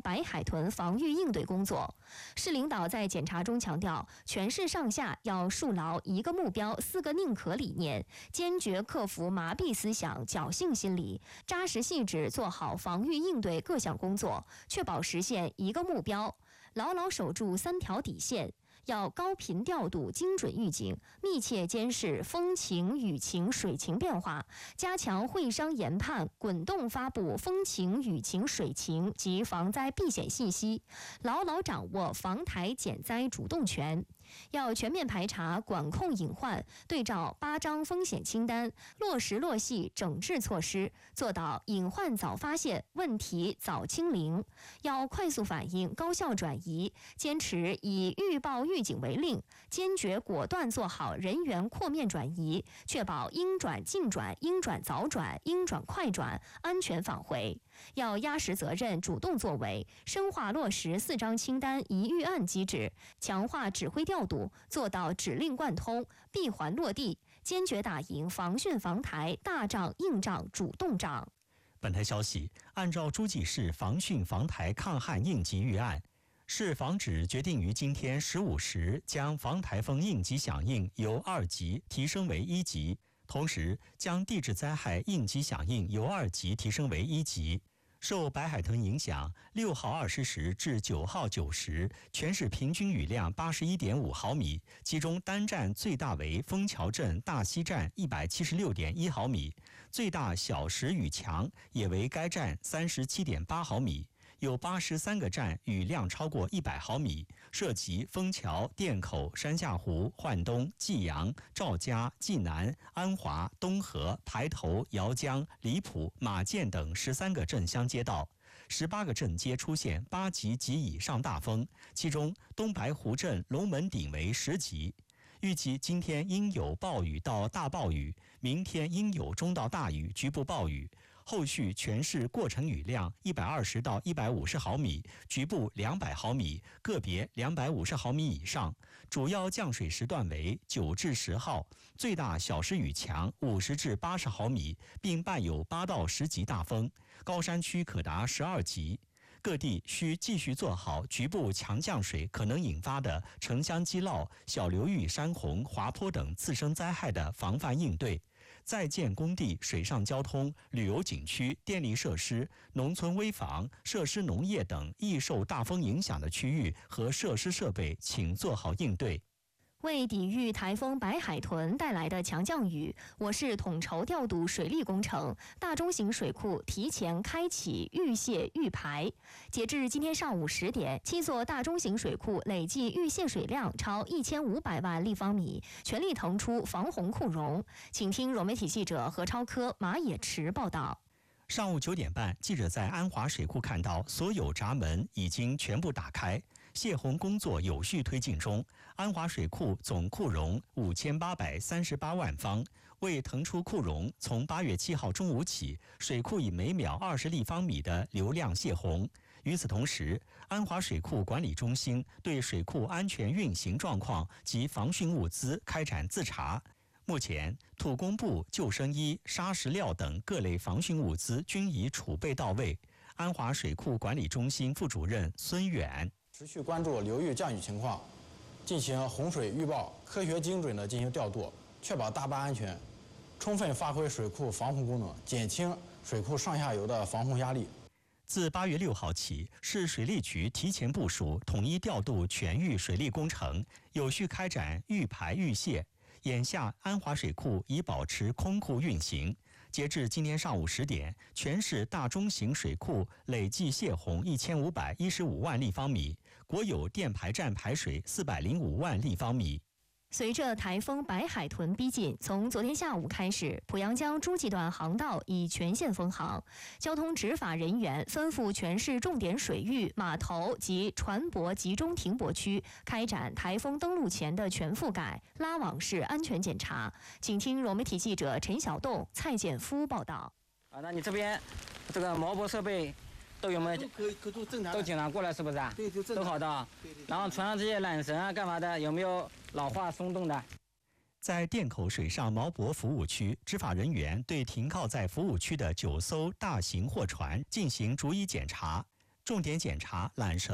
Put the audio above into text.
白海豚防御应对工作。市领导在检查中强调，全市上下要树牢一个目标、四个宁可理念，坚决克服麻痹思想、侥幸心理，扎实细致做好防御应对各项工作，确保实现一个目标，牢牢守住3条底线。要高频调度、精准预警，密切监视风情、雨情、水情变化，加强会商研判，滚动发布风情、雨情、水情及防灾避险信息，牢牢掌握防台减灾主动权。要全面排查管控隐患，对照8张风险清单，落实落细整治措施，做到隐患早发现，问题早清零。要快速反应、高效转移，坚持以预报预警为令，坚决果断做好人员扩面转移，确保应转尽转、应转早转、应转快转，安全返回。要压实责任，主动作为，深化落实4张清单一预案机制，强化指挥调度，做到指令贯通、闭环落地，坚决打赢防汛防台大仗硬仗主动仗。 本台消息，按照诸暨市防汛防台抗旱应急预案，市防指决定于今天15时将防台风应急响应由2级提升为1级，同时将地质灾害应急响应由2级提升为1级。受白海豚影响，6号20时至9号9时，全市平均雨量81.5毫米，其中单站最大为枫桥镇大溪站176.1毫米，最大小时雨强也为该站37.8毫米。有83个站雨量超过100毫米，涉及枫桥、店口、山下湖、浣东、济阳、赵家、济南、安华、东河、排头、姚江、李浦、马涧等13个镇乡街道。18个镇街出现8级及以上大风，其中东白湖镇龙门顶为10级。预计今天应有暴雨到大暴雨，明天应有中到大雨、局部暴雨。后续全市过程雨量120到150毫米，局部200毫米，个别250毫米以上。主要降水时段为9至10号，最大小时雨强50至80毫米，并伴有8到10级大风，高山区可达12级。各地需继续做好局部强降水可能引发的城乡积涝、小流域山洪、滑坡等次生灾害的防范应对。在建工地、水上交通、旅游景区、电力设施、农村危房、设施农业等易受大风影响的区域和设施设备，请做好应对。 为抵御台风白海豚带来的强降雨，我市统筹调度水利工程，大中型水库提前开启预泄预排。截至今天上午10点，7座大中型水库累计预泄水量超1500万立方米，全力腾出防洪库容。请听融媒体记者何超科、马野池报道。 上午9点半，记者在安华水库看到所有闸门已经全部打开，泄洪工作有序推进中。安华水库总库容5838万方。为腾出库容，从8月7号中午起，水库以每秒20立方米的流量泄洪。与此同时，安华水库管理中心对水库安全运行状况及防汛物资开展自查。目前，土工部、救生衣、砂石料等各类防汛物资均已储备到位。安华水库管理中心副主任孙远： 持续关注流域降雨情况，进行洪水预报，科学精准地进行调度，确保大坝安全，充分发挥水库防洪功能，减轻水库上下游的防洪压力。 自8月6号起，市水利局提前部署，统一调度全域水利工程，有序开展预排预泄。眼下，安华水库已保持空库运行。截至今天上午10点，全市大中型水库累计泄洪1515万立方米，国有电排站排水405万立方米。 随着台风白海豚逼近，从昨天下午开始，濮阳江诸暨段航道已全线封航，交通执法人员吩咐全市重点水域、码头及船舶集中停泊区开展台风登陆前的全覆盖、拉网式安全检查。请听融媒体记者陈小栋、蔡建夫报道。 那你这边这个锚泊设备都有没有？ 都正常， 都经常过来是不是啊？ 对，都好的。 对。 然后船上这些缆绳啊，干嘛的？有没有老化松动的？ 在店口水上锚泊服务区，执法人员对停靠在服务区的9艘大型货船进行逐一检查。 重点检查缆绳。